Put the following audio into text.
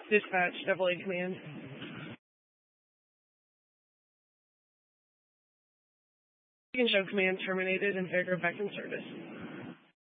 Dispatch, AA Command. Beacon Show Command terminated and Fairgrove back in service.